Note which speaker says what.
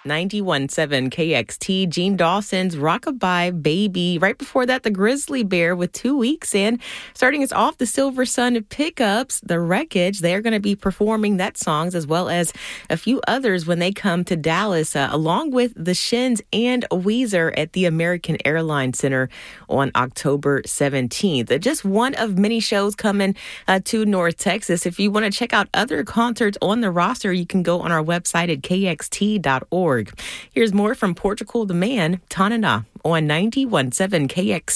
Speaker 1: 91.7 KXT, Gene Dawson's Rockabye Baby. Right before that, the Grizzly Bear with 2 weeks. And starting us off, the Silver Sun Pickups, The Wreckage. They're going to be performing that songs as well as a few others when they come to Dallas, along with the Shins and Weezer at the American Airlines Center on October 17th. Just one of many shows coming to North Texas. If you want to check out other concerts on the roster, you can go on our website at kxt.org. Here's more from Portugal the Man, Tanana, on 91.7 KX.